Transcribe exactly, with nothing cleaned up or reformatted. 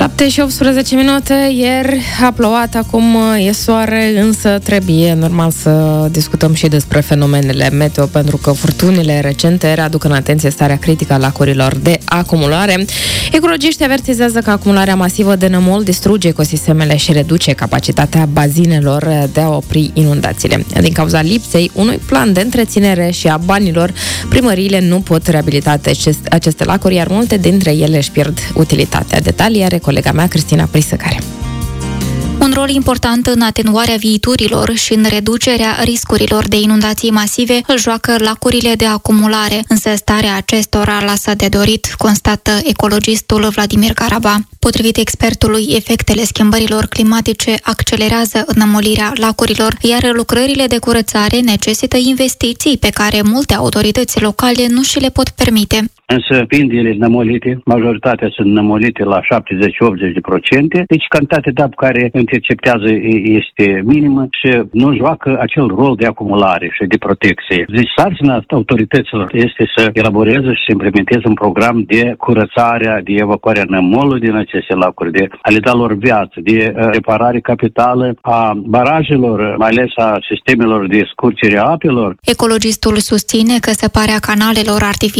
șapte și optsprezece minute, ieri a plouat, acum e soare, însă trebuie normal să discutăm și despre fenomenele meteo, pentru că furtunile recente readuc în atenție starea critică a lacurilor de acumulare. Ecologiștii avertizează că acumularea masivă de nămol distruge ecosistemele și reduce capacitatea bazinelor de a opri inundațiile. Din cauza lipsei unui plan de întreținere și a banilor, primăriile nu pot reabilita aceste lacuri, iar multe dintre ele își pierd utilitatea. Detalii are colega mea, Cristina Prisăcare. Un rol important în atenuarea viiturilor și în reducerea riscurilor de inundații masive îl joacă lacurile de acumulare, însă starea acestora lasă de dorit, constată ecologistul Vladimir Caraba. Potrivit expertului, efectele schimbărilor climatice accelerează înămolirea lacurilor, iar lucrările de curățare necesită investiții pe care multe autorități locale nu și le pot permite. Însă pindele nămolite, majoritatea sunt nămolite la șaptezeci-optzeci de procente, deci cantitatea de apă care interceptează este minimă și nu joacă acel rol de acumulare și de protecție. Deci sarcina autorităților este să elaboreze și să implementeze un program de curățare, de evacuarea nămolului din aceste lacuri, de a le da lor viață, de reparare capitală a barajelor, mai ales a sistemelor de scurgere a apelor. Ecologistul susține că săparea canalelor artificiale